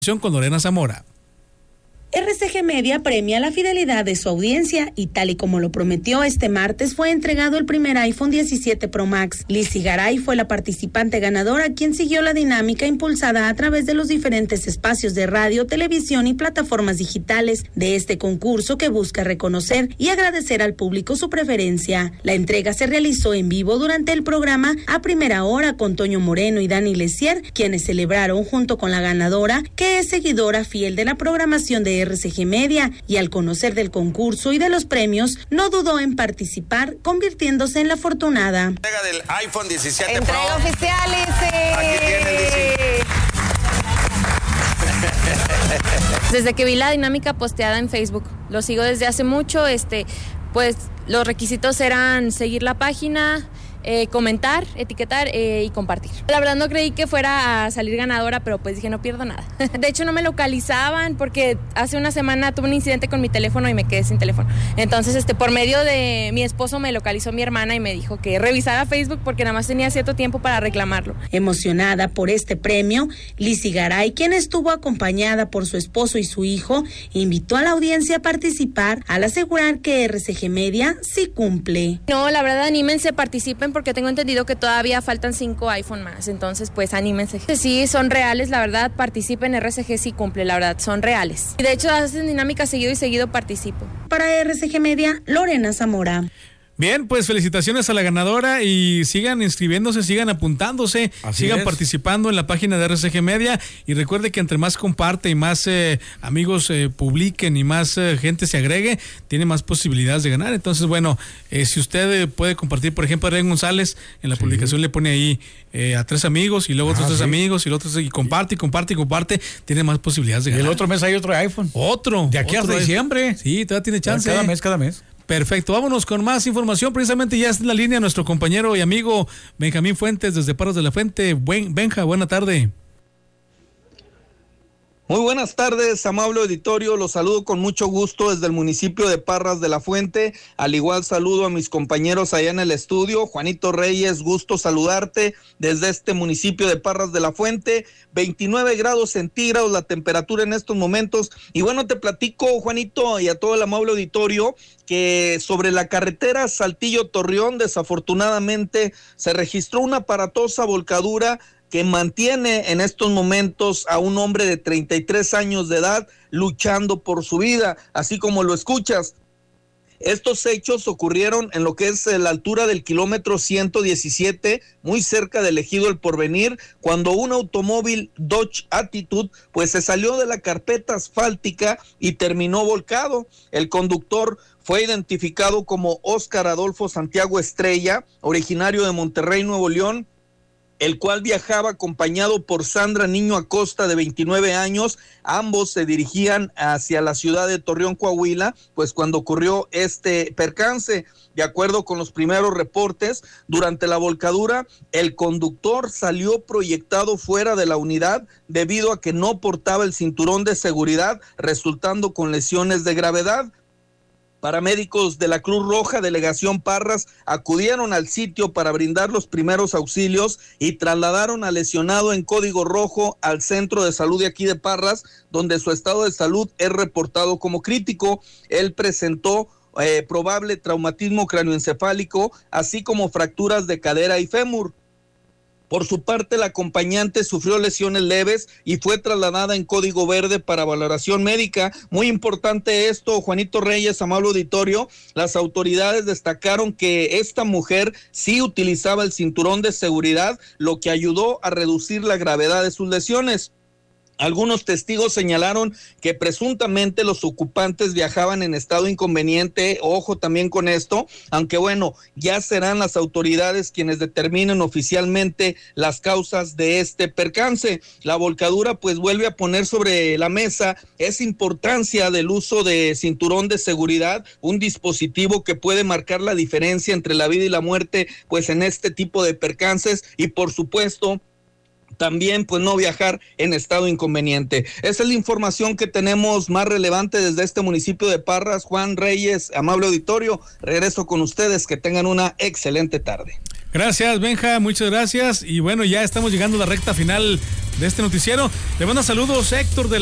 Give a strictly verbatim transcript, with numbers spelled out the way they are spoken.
Con Lorena Zamora. R C G Media premia la fidelidad de su audiencia y tal y como lo prometió, este martes fue entregado el primer iPhone diecisiete Pro Max. Lizzy Garay fue la participante ganadora, quien siguió la dinámica impulsada a través de los diferentes espacios de radio, televisión y plataformas digitales de este concurso que busca reconocer y agradecer al público su preferencia. La entrega se realizó en vivo durante el programa A Primera Hora con Toño Moreno y Dani Lesier, quienes celebraron junto con la ganadora, que es seguidora fiel de la programación de R C G Media, y al conocer del concurso y de los premios, no dudó en participar, convirtiéndose en la afortunada. Entrega del iPhone diecisiete Pro. Entrega oficial, Lizzy. Aquí tiene, Lizzy. Desde que vi la dinámica posteada en Facebook, lo sigo desde hace mucho, este, pues los requisitos eran seguir la página, Eh, comentar, etiquetar eh, y compartir. La verdad no creí que fuera a salir ganadora, pero pues dije no pierdo nada. De hecho no me localizaban porque hace una semana tuve un incidente con mi teléfono y me quedé sin teléfono. Entonces este por medio de mi esposo me localizó mi hermana y me dijo que revisara Facebook porque nada más tenía cierto tiempo para reclamarlo. Emocionada por este premio, Lizzy Garay, quien estuvo acompañada por su esposo y su hijo, invitó a la audiencia a participar al asegurar que R C G Media sí cumple. No, la verdad anímense, participen, porque tengo entendido que todavía faltan cinco iPhone más, entonces pues anímense. Sí, son reales, la verdad, participen, R C G sí cumple, la verdad, son reales. Y de hecho hacen dinámica seguido y seguido participo. Para R C G Media, Lorena Zamora. Bien, pues felicitaciones a la ganadora y sigan inscribiéndose, sigan apuntándose, Así sigan es. participando en la página de R C G Media, y recuerde que entre más comparte y más eh, amigos eh, publiquen y más eh, gente se agregue, tiene más posibilidades de ganar. Entonces, bueno, eh, si usted eh, puede compartir, por ejemplo, Adrián González en la sí. publicación le pone ahí eh, a tres amigos y luego otros ah, tres sí. amigos y los otros y comparte y comparte y comparte, tiene más posibilidades de ganar. Y el otro mes hay otro iPhone. Otro. De aquí otro hasta diciembre. Sí, todavía tiene chance. Cada mes, cada mes. Perfecto, vámonos con más información. Precisamente ya está en la línea nuestro compañero y amigo Benjamín Fuentes desde Parras de la Fuente. Buen, Benja, buena tarde. Muy buenas tardes, amable auditorio, los saludo con mucho gusto desde el municipio de Parras de la Fuente, al igual saludo a mis compañeros allá en el estudio. Juanito Reyes, gusto saludarte desde este municipio de Parras de la Fuente, veintinueve grados centígrados la temperatura en estos momentos, y bueno, te platico, Juanito, y a todo el amable auditorio, que sobre la carretera Saltillo-Torreón, desafortunadamente, se registró una aparatosa volcadura que mantiene en estos momentos a un hombre de treinta y tres años de edad luchando por su vida, así como lo escuchas. Estos hechos ocurrieron en lo que es la altura del kilómetro ciento diecisiete, muy cerca del Ejido El Porvenir, cuando un automóvil Dodge Attitude pues se salió de la carpeta asfáltica y terminó volcado. El conductor fue identificado como Óscar Adolfo Santiago Estrella, originario de Monterrey, Nuevo León, el cual viajaba acompañado por Sandra Niño Acosta, de veintinueve años. Ambos se dirigían hacia la ciudad de Torreón, Coahuila, pues cuando ocurrió este percance. De acuerdo con los primeros reportes, durante la volcadura, el conductor salió proyectado fuera de la unidad debido a que no portaba el cinturón de seguridad, resultando con lesiones de gravedad. Paramédicos de la Cruz Roja, Delegación Parras, acudieron al sitio para brindar los primeros auxilios y trasladaron al lesionado en código rojo al centro de salud de aquí de Parras, donde su estado de salud es reportado como crítico. Él presentó eh, probable traumatismo cráneoencefálico, así como fracturas de cadera y fémur. Por su parte, la acompañante sufrió lesiones leves y fue trasladada en código verde para valoración médica. Muy importante esto, Juanito Reyes, amable auditorio. Las autoridades destacaron que esta mujer sí utilizaba el cinturón de seguridad, lo que ayudó a reducir la gravedad de sus lesiones. Algunos testigos señalaron que presuntamente los ocupantes viajaban en estado inconveniente. Ojo también con esto, aunque bueno, ya serán las autoridades quienes determinen oficialmente las causas de este percance. La volcadura pues vuelve a poner sobre la mesa esa importancia del uso de cinturón de seguridad, un dispositivo que puede marcar la diferencia entre la vida y la muerte pues en este tipo de percances, y por supuesto también pues no viajar en estado inconveniente. Esa es la información que tenemos más relevante desde este municipio de Parras. Juan Reyes, amable auditorio, regreso con ustedes, que tengan una excelente tarde. Gracias, Benja, muchas gracias. Y bueno, ya estamos llegando a la recta final de este noticiero. Le mando saludos, Héctor de